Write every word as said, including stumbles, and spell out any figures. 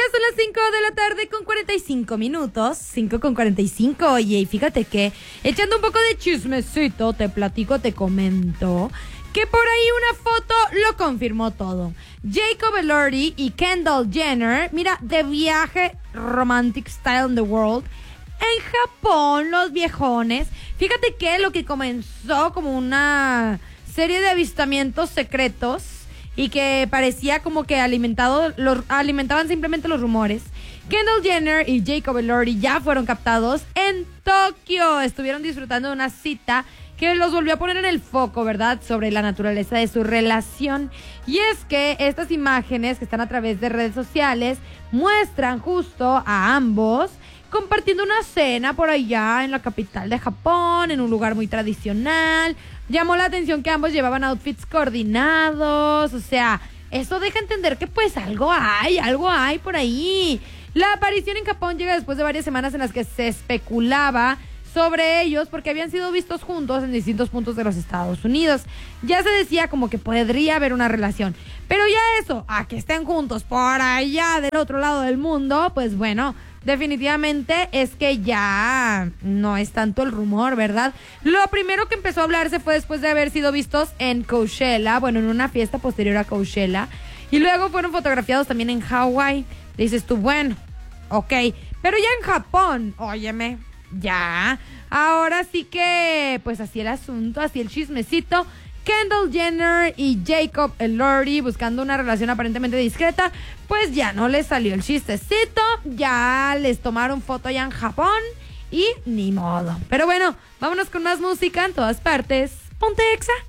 son las cinco de la tarde con cuarenta y cinco minutos. cinco con cuarenta y cinco. Oye, y fíjate que, echando un poco de chismecito, te platico, te comento que por ahí una foto lo confirmó todo. Jacob Elordi y Kendall Jenner, mira, de viaje romantic style in the world en Japón, los viejones. Fíjate que lo que comenzó como una serie de avistamientos secretos y que parecía como que alimentado, los, alimentaban simplemente los rumores. Kendall Jenner y Jacob Elordi ya fueron captados en Tokio. Estuvieron disfrutando de una cita que los volvió a poner en el foco, ¿verdad?, sobre la naturaleza de su relación. Y es que estas imágenes que están a través de redes sociales muestran justo a ambos compartiendo una cena por allá en la capital de Japón, en un lugar muy tradicional. Llamó la atención que ambos llevaban outfits coordinados, o sea, eso deja entender que pues algo hay, algo hay por ahí. La aparición en Japón llega después de varias semanas en las que se especulaba sobre ellos porque habían sido vistos juntos en distintos puntos de los Estados Unidos. Ya se decía como que podría haber una relación, pero ya eso, a que estén juntos por allá del otro lado del mundo, pues bueno, definitivamente es que ya no es tanto el rumor, ¿verdad? Lo primero que empezó a hablarse fue después de haber sido vistos en Coachella, bueno, en una fiesta posterior a Coachella, y luego fueron fotografiados también en Hawái. Dices tú, bueno, ok, pero ya en Japón, óyeme, ya, ahora sí que, pues así el asunto, así el chismecito. Kendall Jenner y Jacob Elordi buscando una relación aparentemente discreta, pues ya no les salió el chistecito, ya les tomaron foto allá en Japón y ni modo. Pero bueno, vámonos con más música en todas partes. Ponte Exa.